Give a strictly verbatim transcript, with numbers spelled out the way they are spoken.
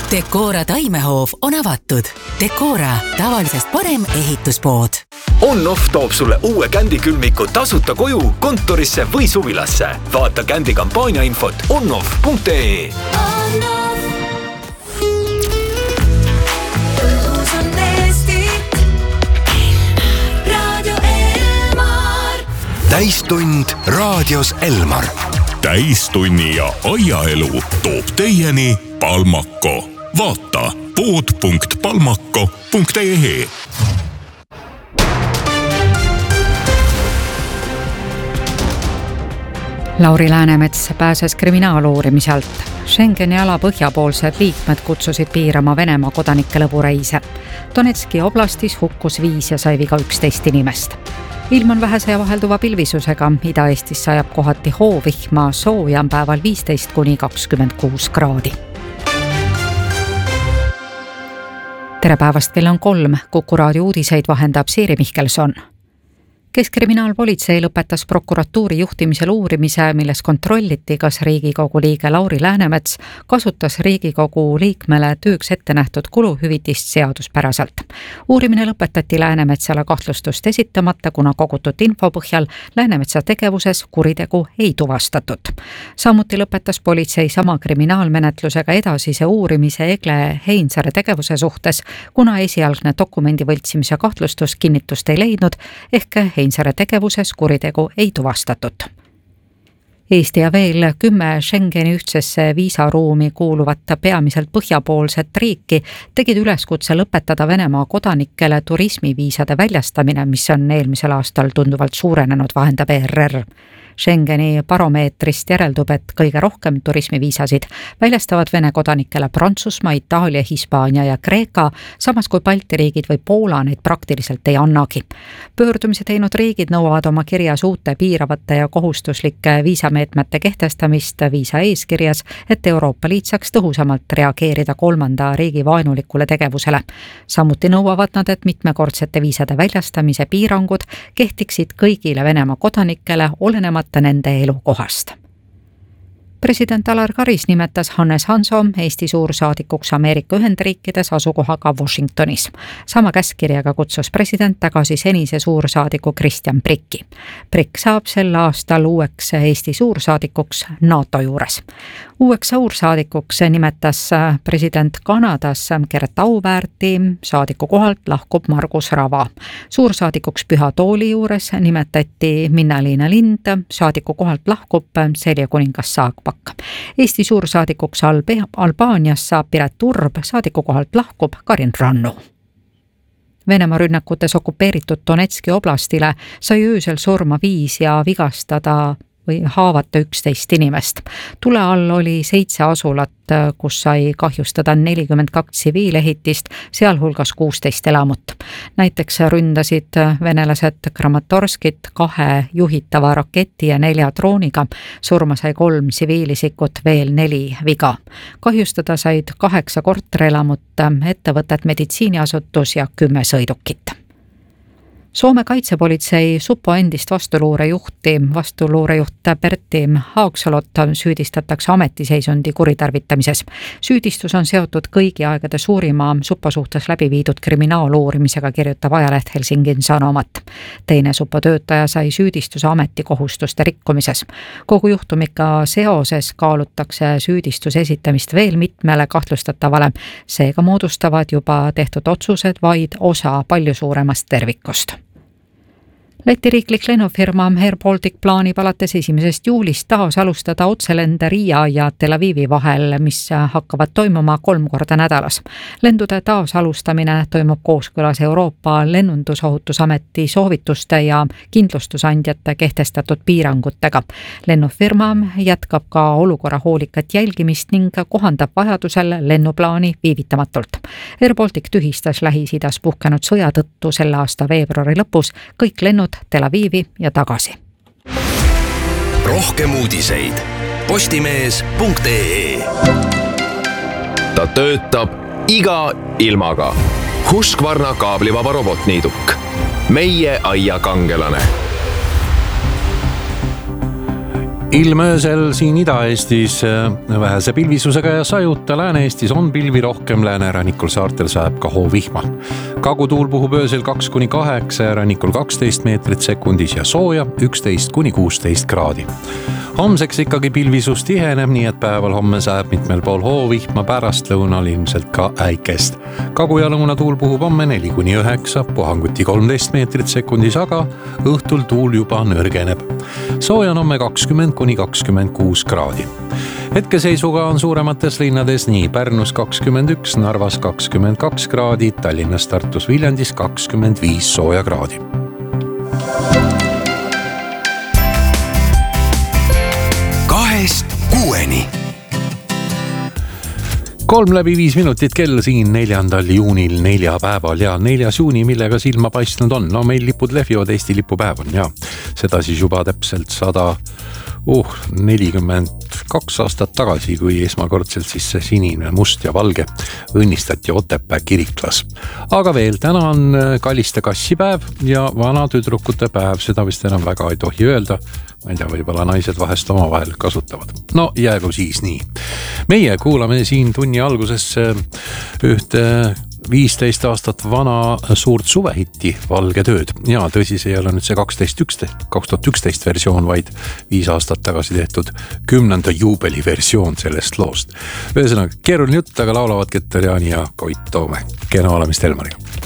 Decora taimehoov on avatud. Decora, tavalisest parem ehituspood. On-Off toob sulle uue Kändi külmiku tasuta koju, kontorisse või suvilasse. Vaata Kändi kampaania infot onoff punkt ee. Täistund raadios Elmar. Täistunni ja aiaelu toob teieni Palmako. Vaata pood punkt palmako punkt ee. Lauri Läänemets pääses kriminaaluurimiselt. Schengeni ala põhjapoolsed liikmed kutsusid piirama Venemaa kodanike lõbureise. Donetski oblastis hukkus viis ja sai viga üksteist inimest. Ilm on vähese ja vahelduva pilvisusega. Ida-Eestis sajab kohati hoovihma, sooja on päeval viisteist kuni kakskümmend kuus kraadi. Tere päevast, kell on kolm. Kuku raadio uudiseid vahendab Siiri Mihkelson. Keskkriminaalpolitsei lõpetas prokuratuuri juhtimisel uurimise, milles kontrolliti, kas Riigikogu liige Lauri Läänemets kasutas Riigikogu liikmele tööks ette nähtud kuluhüvitist seaduspäraselt. Uurimine lõpetati Läänemetsale kahtlustust esitamata, kuna kogutud info põhjal Läänemetsa tegevuses kuritegu ei tuvastatud. Samuti lõpetas politsei sama kriminaalmenetlusega edasise uurimise Egle Heinsaare tegevuse suhtes, kuna esialgne dokumendi võltsimise kahtlustus kinnitust ei leidnud, ehk Heinsaare tegevuses kuritegu ei tuvastatud. Eesti ja veel kümme Schengeni ühtsesse viisaruumi kuuluvat peamiselt põhjapoolset riiki tegid üleskutse lõpetada Venemaa kodanikele turismiviisade väljastamine, mis on eelmisel aastal tunduvalt suurenenud, vahendab E R R. Schengeni baromeetrist järeldub, et kõige rohkem turismiviisasid väljastavad Vene kodanikele Prantsusmaa, Itaalia, Hispaania ja Kreeka, samas kui Balti riigid või Poola neid praktiliselt ei annagi. Pöördumise teinud riigid nõuavad oma kirjas uute piiravate ja kohustuslike viisameetmete kehtestamist viisa eeskirjas, et Euroopa Liit saaks tõhusamalt reageerida kolmanda riigi vaenulikule tegevusele. Samuti nõuavad nad, et mitmekordsete viisade väljastamise piirangud kehtiksid kõigile Venemaa kodanikele, olenemata nende elukohast. President Alar Karis nimetas Hannes Hanso Eesti suursaadikuks Ameerika Ühendriikides asukohaga Washingtonis. Sama käskkirjaga kutsus president tagasi senise suursaadiku Kristjan Pricki. Prick saab sel aastal uueks Eesti suursaadikuks NATO juures. Uueks suursaadikuks nimetas president Kanadas Gert Auväärti, saadiku kohalt lahkub Margus Rava. Suursaadikuks Püha Tooli juures nimetati Minna-Liina Lind, saadiku kohalt lahkub Selja kuningas Saagpak. Eesti suursaadikuks Albaanias saab Piret Urb, saadiku kohalt lahkub Karin Rannu. Venemaa rünnakutes okupeeritud Donetski oblastile sai öösel surma viis ja vigastada või haavata üksteist inimest. Tule all oli seitse asulat, kus sai kahjustada nelikümmend kaks tsiviilehitist, sealhulgas kuusteist elamut. Näiteks ründasid venelased Kramatorskit kahe juhitava raketi ja nelja drooniga. Surma sai kolm tsiviilisikut, veel neli viga. Kahjustada said kaheksa korterelamut, ettevõtet meditsiiniasutus ja kümme sõidukit. Soome kaitsepolitsei Supo endist vastuluurejuhti, vastuluurejuht Berti Haagsalot süüdistatakse ametiseisundi kuritarvitamises. Süüdistus on seotud kõigi aegade suurima Supo suhtes läbi viidud kriminaaluurimisega, kirjutab ajaleht Helsingin Sanomat. Teine Supo töötaja sai süüdistuse ametikohustuste rikkumises. Kogu juhtumiga seoses kaalutakse süüdistuse esitamist veel mitmele kahtlustatavale, seega moodustavad juba tehtud otsused vaid osa palju suuremast tervikust. Läti riiklik lennufirma Air Baltic plaanib alates esimesest juulist taas alustada otselende Riia ja Tel Avivi vahel, mis hakkavad toimuma kolm korda nädalas. Lendude taas alustamine toimub kooskõlas Euroopa Lennundusohutusameti soovituste ja kindlustusandjate kehtestatud piirangutega. Lennufirma jätkab ka olukorra hoolikat jälgimist ning kohandab vajadusel lennuplaani viivitamatult. Air Baltic tühistas Lähis-Idas puhkenud sõja tõttu selle aasta veebruari lõpus kõik lennud Tel Avivi ja tagasi. Rohkem uudiseid postimees punkt ee. Ta töötab iga ilmaga. Husqvarna kaablivaba robotniiduk. Meie aia kangelane. ilm öösel siin Ida-Eestis vähese pilvisusega ja sajuta, Lääne-Eestis on pilvi rohkem, läänerannikul saartel sajab ka hoovihma. Kagutuul puhub öösel kaks kuni kaheksa ja rannikul kaksteist meetrit sekundis ja sooja üksteist kuni kuusteist kraadi. Homseks ikkagi pilvisus tiheneb, nii et päeval homme sajab mitmel pool hoovihma, pärast lõunal ilmselt ka äikest. Kagu- ja lõunatuul puhub homme neli kuni üheksa, puhanguti kolmteist meetrit sekundis, aga õhtul tuul juba nõrgeneb. Sooja on homme kakskümmend kuni kakskümmend kuus kraadi. Hetkeseisuga on suuremates linnades nii Pärnus kakskümmend üks, Narvas kakskümmend kaks kraadi, Tallinnas, Tartus, Viljandis kakskümmend viis sooja kraadi. Kahest kuueni. Kolm läbi viis minutit kell siin neljandal juunil neljapäeval ja neljas juuni, millega silma paistnud on. No meil lipud lehvivad, Eesti lipupäev on ja seda siis juba täpselt sada uh, nelikümmend kaks aastat tagasi, kui esmakordselt siis see sinine, must ja valge õnnistati Otepää kiriklas. Aga veel, täna on Kalliste kassipäev ja vana tüdrukute päev, seda vist enam väga ei tohi öelda. Ma ei tea, võibolla naised vahest oma vahel kasutavad. No jäägu siis nii. Meie kuulame siin tunni alguses ühte viisteist aastat vana suurt suvehitti Valge tööd. Ja tõsi, see ei ole nüüd see kaksteist üksteist, kaks tuhat üksteist versioon, vaid viis aastat tagasi tehtud kümnenda juubeli versioon sellest loost. Ühesõnaga, keeruline jutt, aga laulavad Keter Jaani ja Koit Toome. Kena olemist Elmariga.